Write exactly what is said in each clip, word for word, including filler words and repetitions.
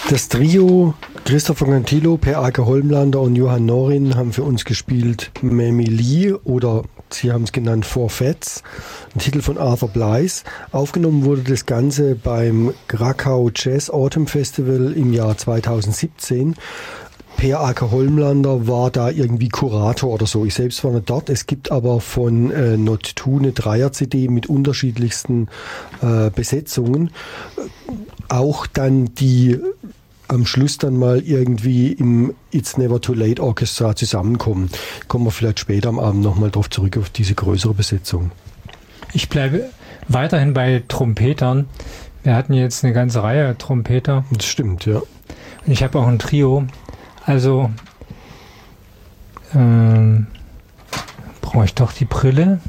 Das Trio Christopher Cantillo, Per Ake Holmlander und Johann Norin haben für uns gespielt Memili oder sie haben es genannt Four Fats, ein Titel von Arthur Blythe. Aufgenommen wurde das Ganze beim Krakau Jazz Autumn Festival im Jahr zweitausendsiebzehn. Per Ake Holmlander war da irgendwie Kurator oder so. Ich selbst war nicht dort. Es gibt aber von äh, Not Two eine Dreier-C D mit unterschiedlichsten äh, Besetzungen. Auch dann die am Schluss dann mal irgendwie im It's Never Too Late Orchestra zusammenkommen. Kommen wir vielleicht später am Abend nochmal drauf zurück, auf diese größere Besetzung. Ich bleibe weiterhin bei Trompetern. Wir hatten jetzt eine ganze Reihe Trompeter. Das stimmt, ja. Und ich habe auch ein Trio. Also ähm, brauche ich doch die Brille.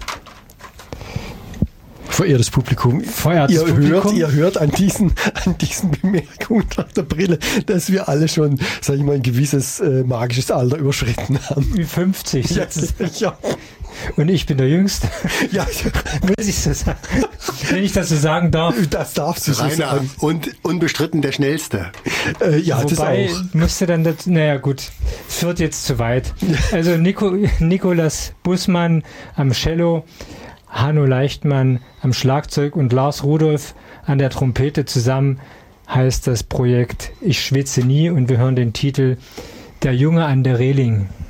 Verehrtes Publikum, Verehrtes ihr, Publikum. Hört, ihr hört an diesen, an diesen Bemerkungen nach der Brille, dass wir alle schon, sag ich mal, ein gewisses äh, magisches Alter überschritten haben. Wie fünfzig. Ja, ja. Und ich bin der Jüngste. Ja, muss ich so sagen. Wenn ich das so sagen darf. Das darfst du so sagen. Und unbestritten der Schnellste. Äh, ja, Wobei, das auch. musste dann, das, naja gut, es führt jetzt zu weit. Also Nico, Nikolaus Bussmann am Cello, Hanno Leichtmann am Schlagzeug und Lars Rudolph an der Trompete zusammen heißt das Projekt Ich schwitze nie und wir hören den Titel Der Junge an der Reling.